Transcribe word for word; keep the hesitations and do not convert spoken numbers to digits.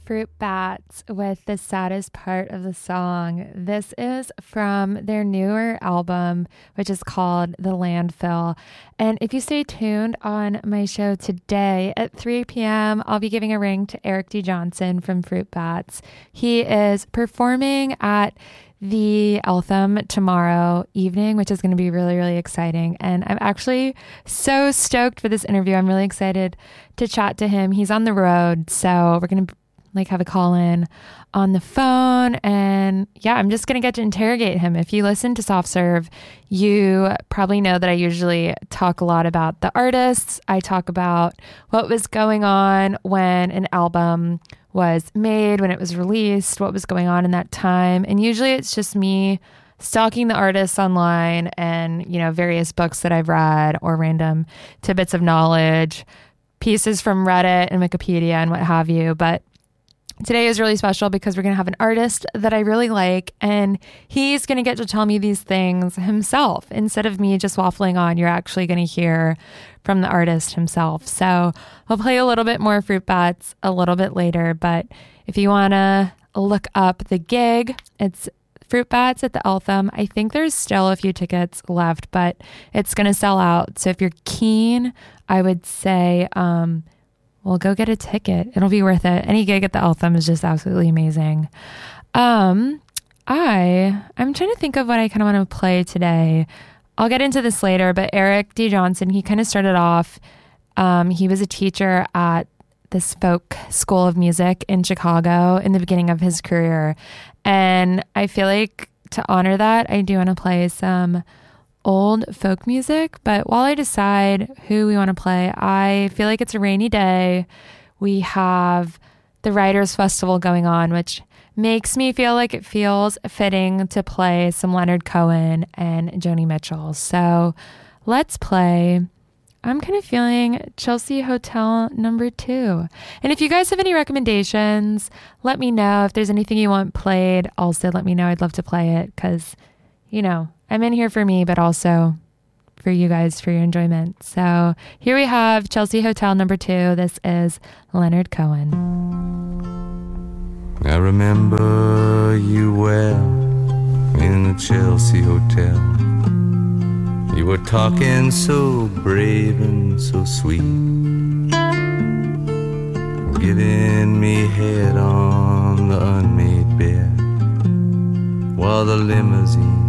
Fruit Bats with The Saddest Part of the Song. This is from their newer album, which is called The Landfill. And if you stay tuned on my show today at three p.m., I'll be giving a ring to Eric D. Johnson from Fruit Bats. He is performing at the Eltham tomorrow evening, which is going to be really, really exciting. And I'm actually so stoked for this interview. I'm really excited to chat to him. He's on the road, so we're going to like have a call in on the phone. And yeah, I'm just going to get to interrogate him. If you listen to Soft Serve, you probably know that I usually talk a lot about the artists. I talk about what was going on when an album was made, when it was released, what was going on in that time. And usually it's just me stalking the artists online and, you know, various books that I've read or random tidbits of knowledge, pieces from Reddit and Wikipedia and what have you. But today is really special because we're going to have an artist that I really like, and he's going to get to tell me these things himself. Instead of me just waffling on, you're actually going to hear from the artist himself. So I'll play a little bit more Fruit Bats a little bit later, but if you want to look up the gig, it's Fruit Bats at the Eltham. I think there's still a few tickets left, but it's going to sell out. So if you're keen, I would say, um, well, go get a ticket. It'll be worth it. Any gig at the Eltham is just absolutely amazing. Um, I, I'm trying to think of what I kind of want to play today. I'll get into this later, but Eric D. Johnson, he kind of started off, um, he was a teacher at the Spoke School of Music in Chicago in the beginning of his career. And I feel like to honor that, I do want to play some old folk music, but while I decide who we want to play, I feel like it's a rainy day. We have the Writers Festival going on, which makes me feel like it feels fitting to play some Leonard Cohen and Joni Mitchell. So let's play. I'm kind of feeling Chelsea Hotel number two. And if you guys have any recommendations, let me know. If there's anything you want played, also let me know. I'd love to play it because, you know, I'm in here for me, but also for you guys, for your enjoyment. So here we have Chelsea Hotel number two. This is Leonard Cohen. I remember you well in the Chelsea Hotel. You were talking so brave and so sweet, giving me head on the unmade bed while the limousine